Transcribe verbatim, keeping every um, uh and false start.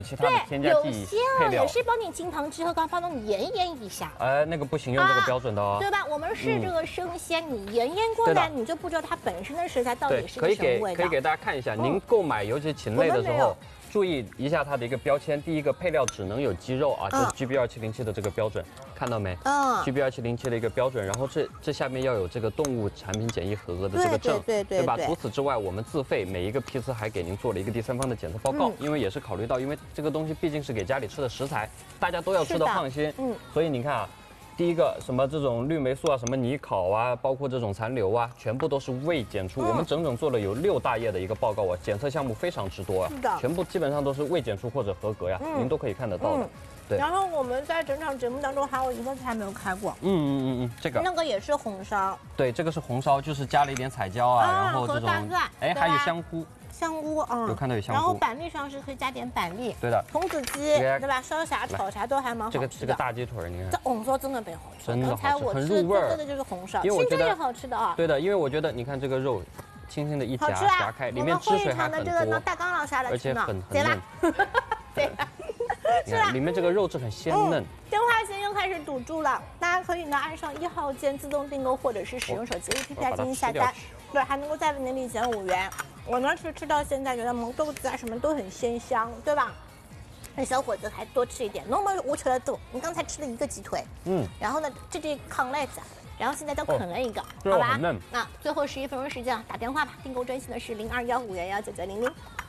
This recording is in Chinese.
其他的添加有剂些配料也是帮你浸糖之后，刚帮你腌腌一下。 哎，那个不行，用这个标准的哦。 对吧？我们是这个生鲜，你腌腌过来，你就不知道它本身的食材到底是可以给什么味道。 可以给大家看一下，您购买尤其禽类的时候。 注意一下它的一个标签，第一个配料只能有鸡肉啊，这是 G B 二七零七的这个标准，看到没？嗯 ，G B 二七零七的一个标准，然后这这下面要有这个动物产品检疫合格的这个证， 对对对对吧？除此之外，我们自费每一个批次还给您做了一个第三方的检测报告，因为也是考虑到，因为这个东西毕竟是给家里吃的食材，大家都要吃的放心，嗯，所以你看啊。 第一个什么这种绿霉素啊，什么泥烤啊，包括这种残留啊，全部都是未检出。嗯、我们整整做了有六大页的一个报告啊，检测项目非常之多啊，是的，全部基本上都是未检出或者合格呀，嗯、您都可以看得到的。嗯、对。 然后我们在整场节目当中还有一个菜没有开过， 嗯嗯嗯嗯，这个那个也是红烧。 对，这个是红烧，就是加了一点彩椒啊，啊然后这种哎还有香菇。 香菇，嗯， 有看到有香菇， 然后板栗上是可以加点板栗， 对的， 童子鸡，对吧？烧啥、炒啥都还蛮好吃的。 这个这个大鸡腿，你看， 这红烧真的贼好吃， 真的好吃， 刚才我吃的真的就是红烧，现在也好吃的啊。 对的，因为我觉得你看这个肉，轻轻的一夹夹开，里面汁水还很多， 大缸老啥的， 而且很很嫩。 对， 是吧？里面这个肉质很鲜嫩。 电话线又开始堵住了，大家可以呢按上一号键自动订购，或者是使用手机 A P P 进行下单，对，还能够再为您立减五元。 我呢是吃到现在，觉得毛豆子啊什么都很鲜香，对吧？那小伙子还多吃一点，那么我吃了豆，你刚才吃了一个鸡腿，嗯，然后呢这这炕赖子，然后现在再啃了一个，好吧？那最后十一分钟时间啊，打电话吧，订购专线的是零二幺五幺幺九九零零。